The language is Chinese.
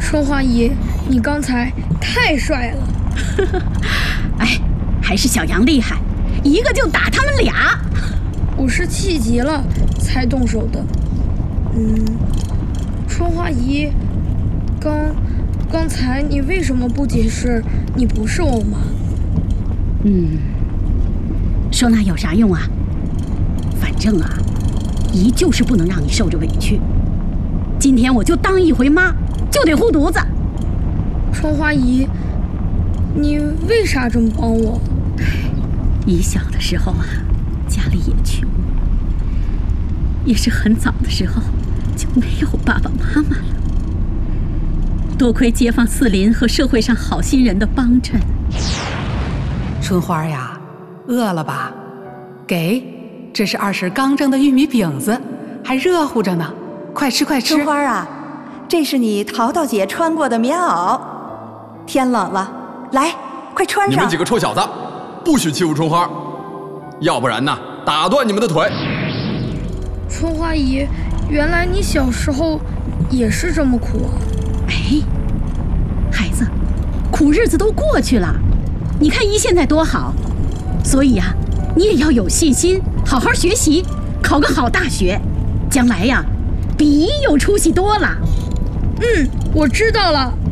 春花姨，你刚才太帅了。 哎，还是小杨厉害，一个就打他们俩。 我是气急了才动手的。春花姨，刚才你为什么不解释你不是我妈？ 说那有啥用啊？反正啊，姨就是不能让你受着委屈。今天我就当一回妈，就得护犊子。 春花姨，你为啥这么帮我？ 姨小的时候啊，家里也穷，也是很早的时候就没有爸爸妈妈了。多亏街坊四邻和社会上好心人的帮衬。 春花呀，饿了吧？给，这是二婶刚蒸的玉米饼子，还热乎着呢，快吃快吃。 春花啊，这是你淘淘姐穿过的棉袄，天冷了，来，快穿上。 你们几个臭小子，不许欺负春花，要不然呢，打断你们的腿。 春花姨，原来你小时候也是这么苦啊！ 哎，孩子，苦日子都过去了，你看姨现在多好。所以啊，你也要有信心，好好学习，考个好大学，将来呀，比姨有出息多了。 我知道了。